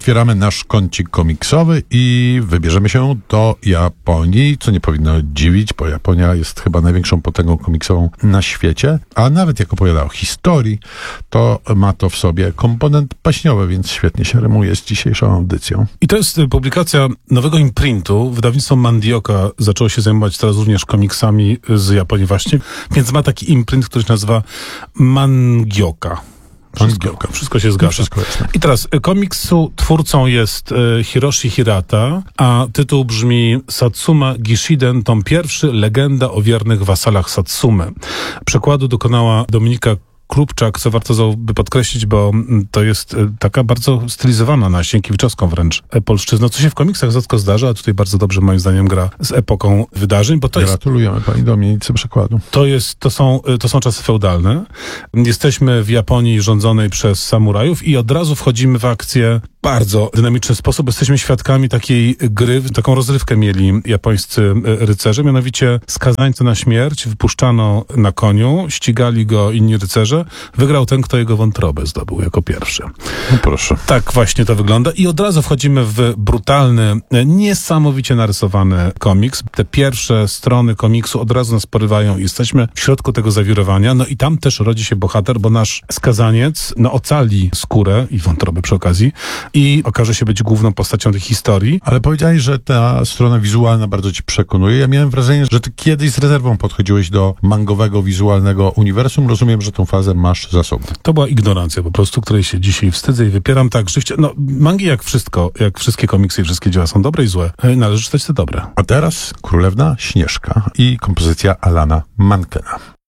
Otwieramy nasz kącik komiksowy i wybierzemy się do Japonii, co nie powinno dziwić, bo Japonia jest chyba największą potęgą komiksową na świecie, a nawet jak opowiada o historii, to ma to w sobie komponent baśniowy, więc świetnie się rymuje z dzisiejszą audycją. I to jest publikacja nowego imprintu. Wydawnictwo Mandioka zaczęło się zajmować teraz również komiksami z Japonii właśnie, więc ma taki imprint, który się nazywa Mangioka. Wszystko się zgadza. Wszystko jasne. I teraz komiksu twórcą jest Hiroshi Hirata, a tytuł brzmi Satsuma Gishiden, tom 1, Legenda o wiernych wasalach Satsumy. Przekładu dokonała Dominika Klubczak, co warto by podkreślić, bo to jest taka bardzo stylizowana na Sienkiewiczowską wręcz polszczyzna, co się w komiksach rzadko zdarza, a tutaj bardzo dobrze moim zdaniem gra z epoką wydarzeń, bo to Gratulujemy pani Dominice przekładu. To są czasy feudalne. Jesteśmy w Japonii rządzonej przez samurajów i od razu wchodzimy w akcję w bardzo dynamiczny sposób. Jesteśmy świadkami takiej gry, taką rozrywkę mieli japońscy rycerze, mianowicie skazańca na śmierć wypuszczano na koniu, ścigali go inni rycerze. Wygrał ten, kto jego wątrobę zdobył jako pierwszy. No proszę. Tak właśnie to wygląda i od razu wchodzimy w brutalny, niesamowicie narysowany komiks. Te pierwsze strony komiksu od razu nas porywają i jesteśmy w środku tego zawirowania. No i tam też rodzi się bohater, bo nasz skazaniec ocali skórę i wątrobę przy okazji i okaże się być główną postacią tej historii. Ale powiedziałeś, że ta strona wizualna bardzo ci przekonuje. Ja miałem wrażenie, że ty kiedyś z rezerwą podchodziłeś do mangowego, wizualnego uniwersum. Rozumiem, że tą fazę masz za sobą. To była ignorancja po prostu, której się dzisiaj wstydzę i wypieram. Tak, rzeczywiście, mangi jak wszystkie komiksy i wszystkie dzieła są dobre i złe. Należy czytać te dobre. A teraz Królewna Śnieżka i kompozycja Alana Mankena.